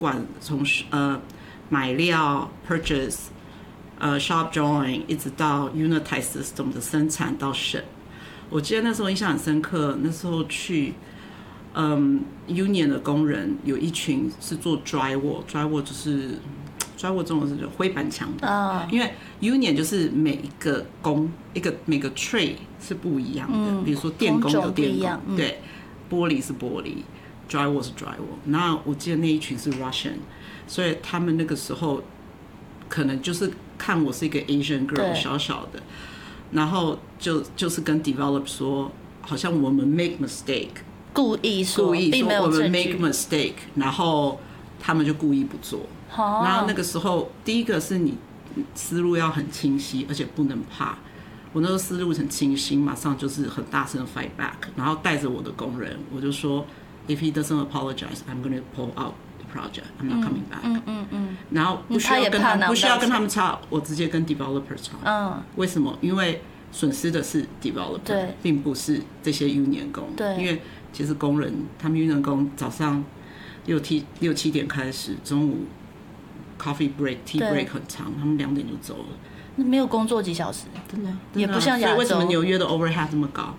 管从买料 purchase shop drawing 一直到 unitize system 的生产到审。我记得那时候印象很深刻，那时候去union 的工人有一群是做 drywall 就是drywall 中文是灰板墙的，因为 union 就是每一个每个 trade 是不一样的，比如说电工有电工，对，玻璃是玻璃 ，drywall 是 drywall。那我记得那一群是 Russian， 所以他们那个时候可能就是看我是一个 Asian girl 小小的，然后就是跟 develop 说，好像我们 make mistake， 故意说我们 make mistake， 然后他们就故意不做。然后那个时候，第一个是你思路要很清晰，而且不能怕。我那时候思路很清晰，马上就是很大声的 fight back， 然后带着我的工人，我就说 ，If he doesn't apologize, I'm going to pull out the project. I'm not coming back。然后不需要跟他们吵，我直接跟 developer 吵。为什么？因为损失的是 developer， 并不是这些 union 工。因为其实工人他们 union 工早上6、7点开始，中午 coffee break tea break 很长，他们2点就走了。 那没有工作几小时，真的也不像亚洲。 所以为什么纽约的 overhead 这么高？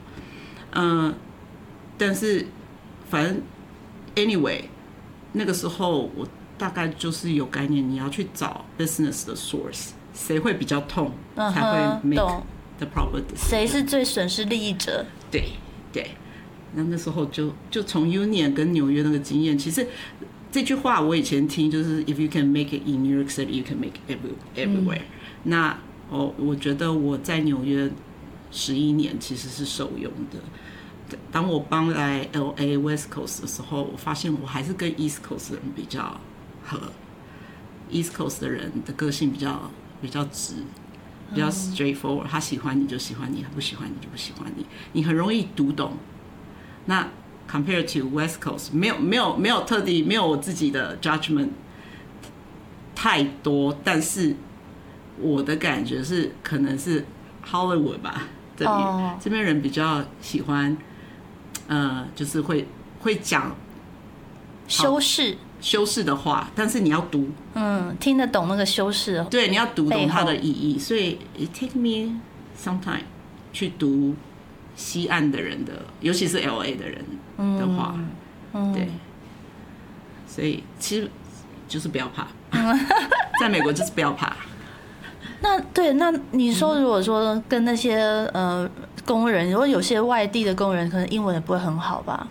但是反正 anyway， 那个时候我大概就是有概念，你要去找 business 的 source， 谁会比较痛，才会 make the proper decision， 谁是最损失利益者？ 对。那时候就从 Union 跟纽约那个经验，其实这句话我以前听就是 If you can make it in New York City, you can make it everywhere。那我觉得我在纽约11年其实是受用的。当我搬来 LA West Coast 的时候，我发现我还是跟 East Coast 的人比较合。East Coast 的人的个性比较直，比较 straightforward， 他喜欢你就喜欢你，他不喜欢你就不喜欢你，你很容易读懂。那 compared to West Coast， 没有特地没有我自己的 judgment 太多，但是我的感觉是可能是 Hollywood 吧，这边人比较喜欢，就是会讲修饰的话，但是你要读， 听得懂那个修饰， 对，你要读懂它的意义，所以 it take me some time 去读西岸的人的，尤其是 LA 的人的话，对，所以其实就是不要怕，在美国就是不要怕。 那你说，如果说跟那些工人，如果有些外地的工人，可能英文也不会很好吧？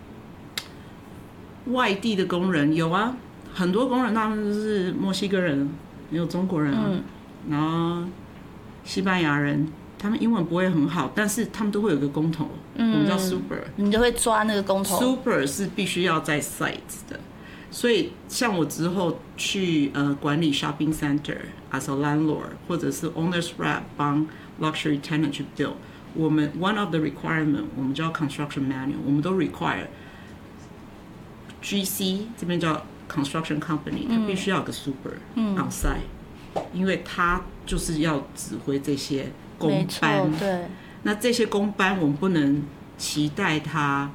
外地的工人有啊，很多工人他们是墨西哥人，也有中国人啊，然后西班牙人。他们英文不会很好，但是他们都会有个工头，我们叫 super， 你就会抓那个工头。 super 是必须要在 site 的，所以像我之后去管理 shopping center as a landlord， 或者是 owners rep 帮 luxury tenant 去 build， 我们 one of the requirement 我们叫 construction manual， 我们都 require GC 这边叫 construction company， 它必须要有个 super outside， 因为他就是要指挥这些工班， 对， 那这些工班我们不能期待他，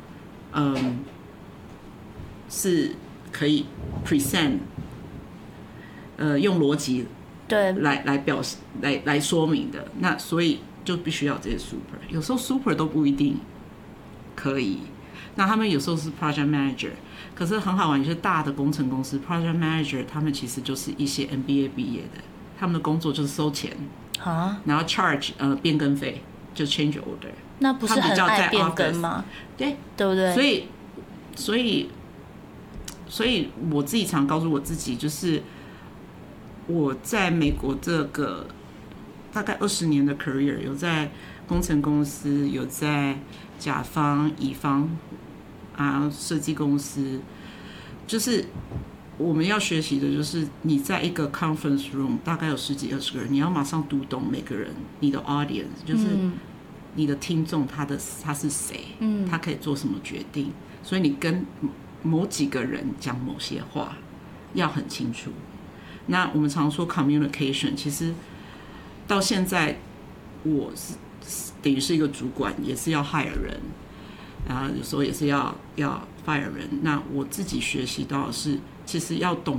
是可以 present， 用逻辑对来表示来说明的。那所以就必须要这些 super， 有时候 super 都不一定可以。那他们有时候是 project manager， 可是很好玩，有些大的工程公司 project manager 他们其实就是一些 MBA 毕业的，他们的工作就是收钱。然后 charge 变更费，就 change order， 那不是很爱变更吗？ 对不对？ 所以我自己常告诉我自己，就是我在美国这个大概20年的 career， 有在工程公司，有在甲方、乙方设计公司，就是我们要学习的就是你在一个 conference room 大概有10几20个人，你要马上读懂每个人，你的 audience 就是你的听众他是谁，他可以做什么决定，所以你跟某几个人讲某些话要很清楚。那我们常说 communication， 其实到现在我是等于是一个主管，也是要 hire 人，有时候也是要 fire 人。那我自己学习到的是，其实要懂